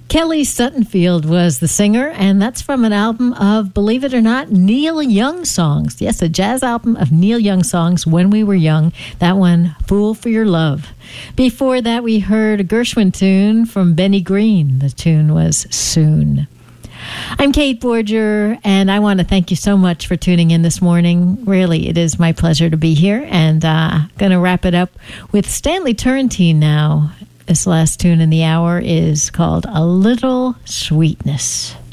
Kelly Suttonfield was the singer, and that's from an album of, believe it or not, Neil Young songs. Yes, a jazz album of Neil Young songs, When We Were Young. That one, Fool for Your Love. Before that, we heard a Gershwin tune from Benny Green. The tune was Soon. I'm Kate Borger, and I want to thank you so much for tuning in this morning. Really, it is my pleasure to be here, and going to wrap it up with Stanley Turrentine now. This last tune in the hour is called A Little Sweetness.